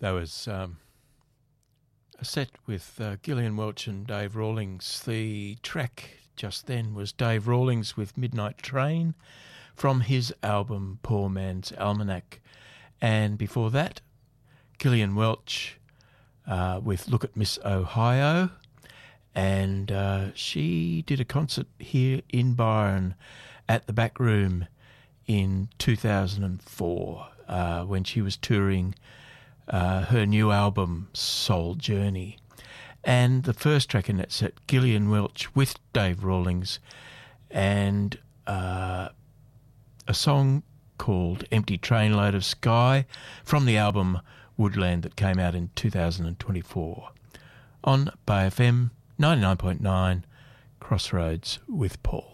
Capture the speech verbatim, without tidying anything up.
That was um, a set with uh, Gillian Welch and Dave Rawlings. The track just then was Dave Rawlings with Midnight Train from his album Poor Man's Almanac. And before that, Gillian Welch uh, with Look at Miss Ohio. And uh, she did a concert here in Byron at the Back Room in two thousand four uh, when she was touring uh, her new album Soul Journey. And the first track in that set, Gillian Welch with Dave Rawlings, and uh, a song called Empty Trainload of Sky from the album Woodland that came out in two thousand twenty-four on Bay F M ninety-nine point nine, Crossroads with Paul.